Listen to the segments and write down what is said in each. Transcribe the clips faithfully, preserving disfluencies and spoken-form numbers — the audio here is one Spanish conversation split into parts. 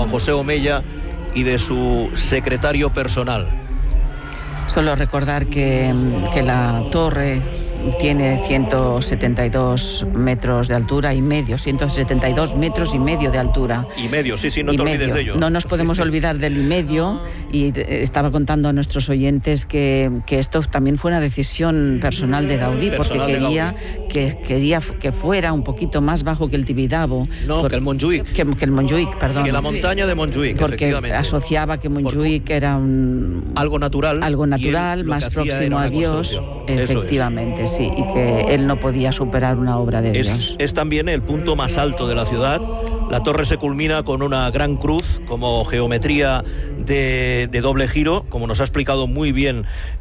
Juan José Omella y de su secretario personal. Solo recordar que, que la torre tiene ciento setenta y dos metros de altura y medio, ciento setenta y dos metros y medio de altura. Y medio, sí, sí, no te medio. olvides de ello. No nos podemos sí, sí. olvidar del y medio, y estaba contando a nuestros oyentes que, que esto también fue una decisión personal de Gaudí, Personal porque quería Gaudí. que, quería que fuera un poquito más bajo que el Tibidabo. No, por, que el Montjuïc. Que, que el Montjuïc, perdón. Que la montaña de Montjuïc, porque efectivamente. asociaba que Montjuïc era un... Algo natural. Algo natural, él, más próximo a Dios. Efectivamente, es. sí, y que él no podía superar una obra de es, Dios. Es también el punto más alto de la ciudad. La torre se culmina con una gran cruz como geometría de, de doble giro, como nos ha explicado muy bien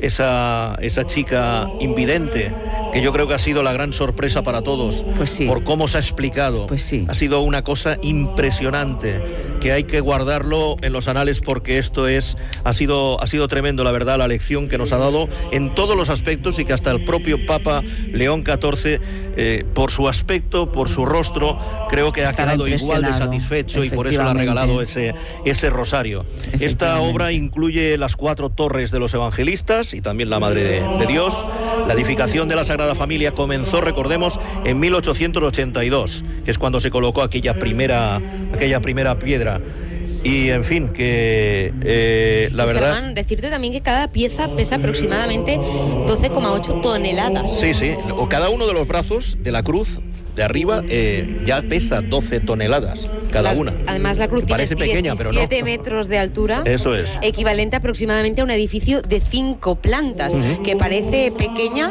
esa, esa chica invidente, que yo creo que ha sido la gran sorpresa para todos, pues sí. por cómo se ha explicado. Pues sí. Ha sido una cosa impresionante, que hay que guardarlo en los anales, porque esto es ha sido, ha sido tremendo, la verdad, la lección que nos ha dado en todos los aspectos, y que hasta el propio Papa León catorce, eh, por su aspecto, por su rostro, creo que ha Estaba quedado igual de satisfecho, y por eso le ha regalado ese, ese rosario. Esta obra incluye las cuatro torres de los evangelistas y también la Madre de, de Dios. La edificación de la Sagrada Familia comenzó, recordemos, en mil ochocientos ochenta y dos, que es cuando se colocó aquella primera, aquella primera piedra. Y, en fin, que eh, la verdad... Germán, decirte también que cada pieza pesa aproximadamente doce coma ocho toneladas. Sí, sí. O cada uno de los brazos de la cruz de arriba eh, ya pesa doce toneladas cada la, una. Además, la cruz tiene parece pequeña, diecisiete pero no. metros de altura. Eso es. Equivalente aproximadamente a un edificio de cinco plantas, uh-huh. que parece pequeña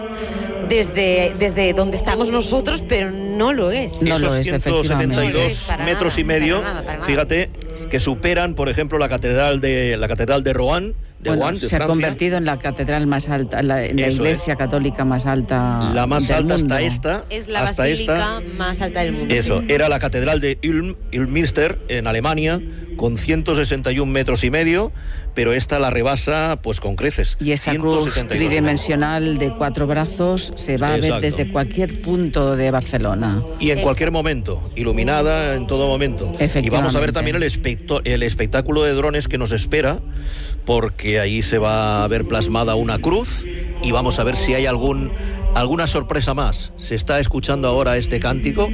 desde, desde donde estamos nosotros, pero no lo es. No lo es, ciento setenta y dos no metros nada, y medio, para nada, para nada. Fíjate, que superan, por ejemplo, la catedral de la catedral de Rouen. De bueno, Rouen, de se Francia. ha convertido en la catedral más alta, la, en la iglesia es. católica más alta la más del alta mundo. hasta esta. Es la hasta basílica esta, más alta del mundo. Eso, sí. Era la catedral de Ulm, Ulmünster, en Alemania, con ciento sesenta y un metros y medio, pero esta la rebasa pues con creces. Y esa cruz tridimensional de cuatro brazos se va a Exacto. ver desde cualquier punto de Barcelona. Y en Exacto. cualquier momento, iluminada en todo momento. Y vamos a ver también el, especto, el espectáculo de drones que nos espera, porque ahí se va a ver plasmada una cruz, y vamos a ver si hay algún alguna sorpresa más. Se está escuchando ahora este cántico,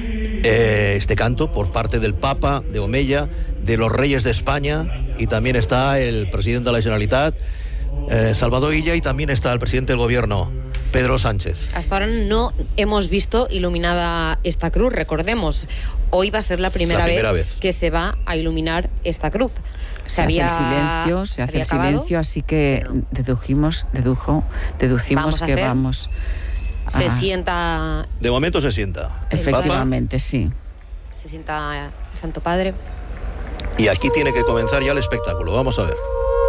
eh, este canto por parte del Papa, de Omella, de los reyes de España, y también está el presidente de la Generalitat, eh, Salvador Illa, y también está el presidente del gobierno, Pedro Sánchez. Hasta ahora no hemos visto iluminada esta cruz, recordemos. Hoy va a ser la primera, la primera vez, vez que se va a iluminar esta cruz. Se, se había, hace el silencio, se, se hace el acabado, silencio, así que dedujimos, dedujo, deducimos vamos que hacer, vamos. Se a... sienta. De momento se sienta. Efectivamente, Papa, sí. Se sienta el Santo Padre. Y aquí tiene que comenzar ya el espectáculo. Vamos a ver.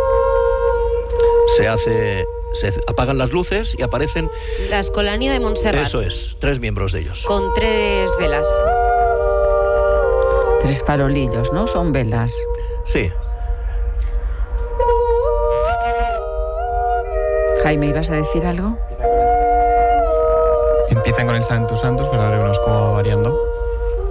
Se hace. Se apagan las luces y aparecen... La Escolania de Montserrat. Eso es, tres miembros de ellos. Con tres velas. Tres farolillos, ¿no? Son velas. Sí. Jaime, ¿ibas a decir algo? Empiezan con el Santos Santos, pero ahora vemos cómo va variando.